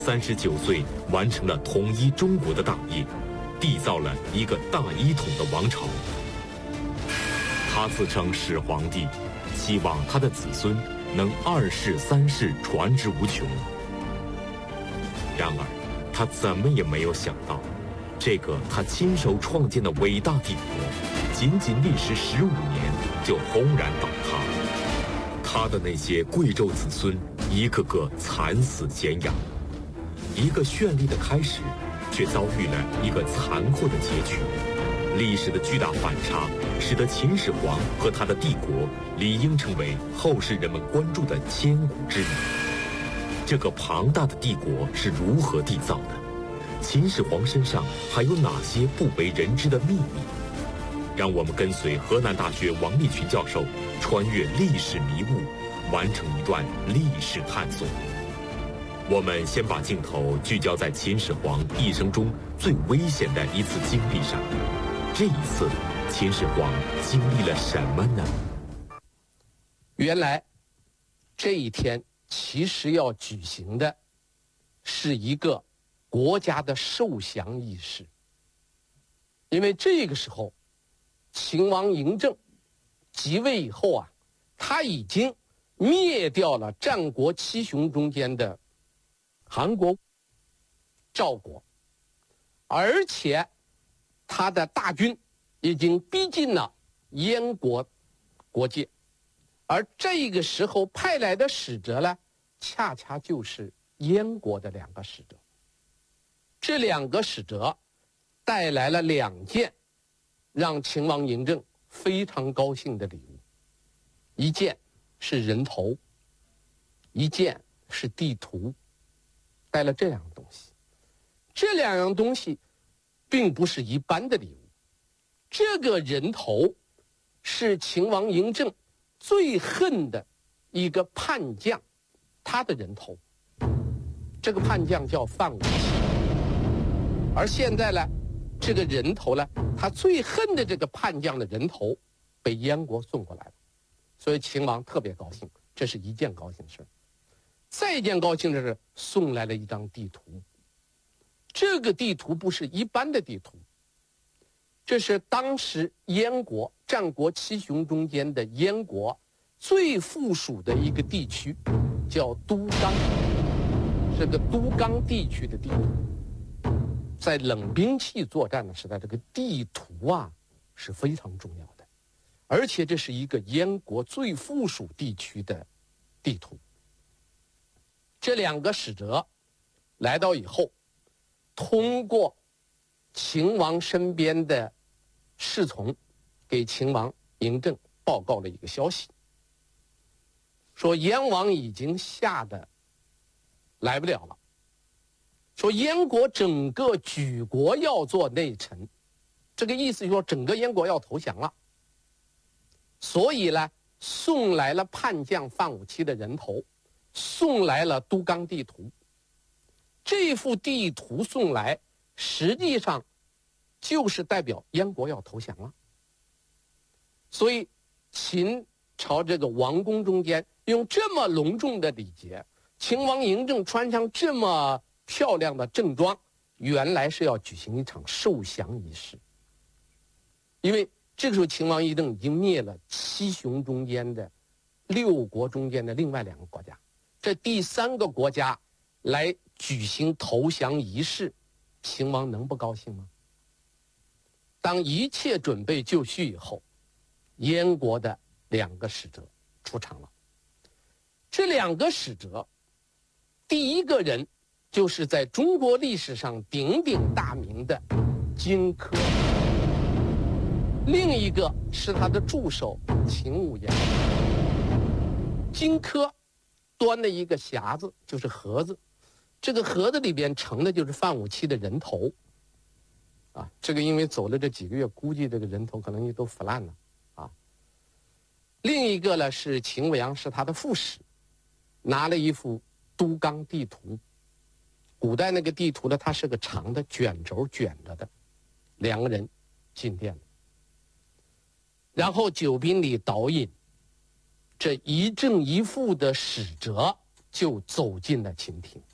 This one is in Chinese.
39岁完成了统一中国的大业，缔造了一个大一统的王朝。他自称始皇帝，希望他的子孙能2世3世传之无穷。然而，他怎么也没有想到，这个他亲手创建的伟大帝国，仅仅历时15年就轰然倒塌。他的那些贵胄子孙，一个个惨死咸阳。一个绚丽的开始，却遭遇了一个残酷的结局。历史的巨大反差，使得秦始皇和他的帝国理应成为后世人们关注的千古之谜。这个庞大的帝国是如何缔造的？秦始皇身上还有哪些不为人知的秘密？让我们跟随河南大学王立群教授穿越历史迷雾，完成一段历史探索。我们先把镜头聚焦在秦始皇一生中最危险的一次经历上。这一次，秦始皇经历了什么呢？ 原来，这一天其实要举行的是一个国家的受降仪式。因为这个时候，秦王嬴政即位以后啊，他已经灭掉了战国七雄中间的韩国、赵国，而且他的大军已经逼近了燕国国界，而这个时候派来的使者呢，恰恰就是燕国的2个使者。这2个使者带来了2件让秦王嬴政非常高兴的礼物，一件是人头，一件是地图。带了这2样东西，这2样东西并不是一般的礼物。这个人头是秦王嬴政最恨的一个叛将，他的人头。这个叛将叫范武契，而现在呢，这个人头呢，他最恨的这个叛将的人头被燕国送过来了，所以秦王特别高兴，这是一件高兴事。再一件高兴的是，送来了一张地图。这个地图不是一般的地图，这是当时燕国战国七雄中间的燕国最附属的一个地区，叫都纲，是个都纲地区的地图。在冷兵器作战的时代，这个地图啊是非常重要的，而且这是一个燕国最附属地区的地图。这2个使者来到以后，通过秦王身边的侍从给秦王嬴政报告了一个消息，说燕王已经吓得来不了了，说燕国整个举国要做内臣，这个意思就是说整个燕国要投降了，所以呢送来了叛将范武契的人头，送来了都纲地图。这幅地图送来，实际上就是代表燕国要投降了。所以秦朝这个王宫中间用这么隆重的礼节，秦王嬴政穿上这么漂亮的正装，原来是要举行一场受降仪式。因为这个时候秦王嬴政已经灭了七雄中间的6国中间的另外2个国家，这第3个国家来举行投降仪式，秦王能不高兴吗？当一切准备就绪以后，燕国的2个使者出场了。这2个使者，第一个人就是在中国历史上鼎鼎大名的荆轲，另一个是他的助手秦舞阳。荆轲端了一个匣子，就是盒子，这个盒子里边盛的就是范武契的人头啊，这个因为走了这几个月，估计这个人头可能也都腐烂了啊。另一个呢是秦舞阳，是他的副使，拿了一幅都纲地图。古代那个地图呢，它是个长的卷轴卷着的。2个人进殿了，然后酒宾里导引，这一正一负的使者就走进了秦庭。